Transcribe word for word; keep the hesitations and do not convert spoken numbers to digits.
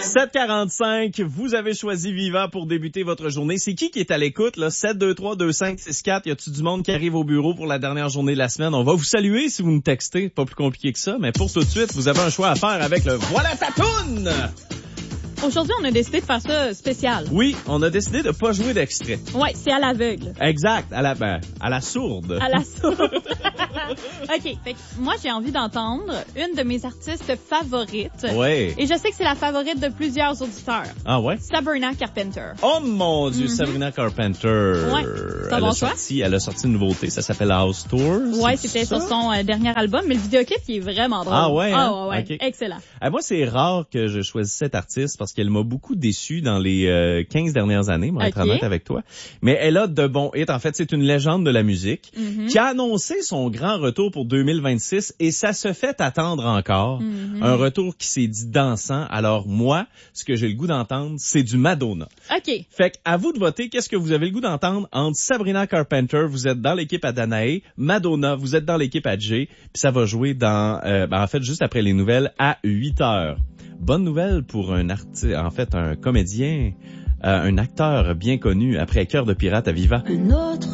sept quarante-cinq, vous avez choisi Viva pour débuter votre journée. C'est qui qui est à l'écoute, là? sept deux trois deux cinq six quatre. Y a-tu du monde qui arrive au bureau pour la dernière journée de la semaine? On va vous saluer si vous nous textez. Pas plus compliqué que ça. Mais pour tout de suite, vous avez un choix à faire avec le Voilà ta toune! Aujourd'hui, on a décidé de faire ça spécial. Oui, on a décidé de pas jouer d'extrait. Ouais, c'est à l'aveugle. Exact, à la, ben, à la sourde. À la sourde. OK, fait que moi, j'ai envie d'entendre une de mes artistes favorites. Ouais. Et je sais que c'est la favorite de plusieurs auditeurs. Ah ouais? Sabrina Carpenter. Oh mon Dieu, Mm-hmm. Sabrina Carpenter. Ouais. C'est un Elle bon a choix? sorti, elle a sorti une nouveauté, ça s'appelle House Tour. Ouais, c'est c'était ça? sur son euh, dernier album, mais le vidéoclip, il est vraiment drôle. Ah ouais, hein? Ah ouais, ouais. Okay. Excellent. Ah, moi, c'est rare que je choisisse cette artiste parce qu'elle m'a beaucoup déçu dans les euh, quinze dernières années, moi, être Okay. honnête avec toi. Mais elle a de bons hits. En fait, c'est une légende de la musique Mm-hmm. qui a annoncé son grand retour pour deux mille vingt-six et ça se fait attendre encore. Mm-hmm. Un retour qui s'est dit dansant. Alors moi, ce que j'ai le goût d'entendre, c'est du Madonna. OK. Fait qu'à vous de voter, qu'est-ce que vous avez le goût d'entendre entre Sabrina Carpenter, vous êtes dans l'équipe à Danae, Madonna, vous êtes dans l'équipe à Jay, puis ça va jouer dans, euh, ben en fait, juste après les nouvelles à huit heures. Bonne nouvelle pour un artiste, en fait, un comédien, euh, un acteur bien connu après Cœur de pirate à Viva. Un autre